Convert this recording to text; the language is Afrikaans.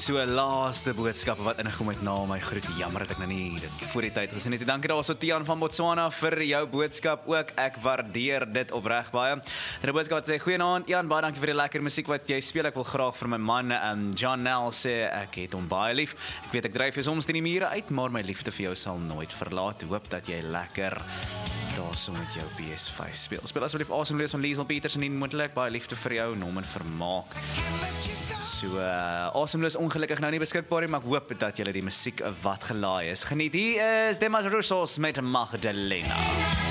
So laaste boodskappe wat ingekom het na my groet. Jammer dat ek nou nie dit voor die tyd gesien het. Dankie daarso Tiaan van Botswana vir jou boodskap ook. Ek waardeer dit opreg baie. En 'n boodskap wat sê goeienaand Jan, baie dankie vir die lekker musiek wat jy speel. Ek wil graag vir my man John Nell sê ek het hom baie lief. Ek weet ek dryf jou soms teen die mure uit, maar my liefde vir jou sal nooit verlaat. Hoop dat jy lekker daarso met jou PS5 speel. Speel asseblief Asemloos van Liesel Petersen en moontlik baie liefde vir jou, Norman Vermaak. So, Asemloos ongelukkig nou nie beskikbaar nie, maar ek hoop dat julle die musiek wat gelaai is geniet. Hier is Demas Roussos met Magdalena.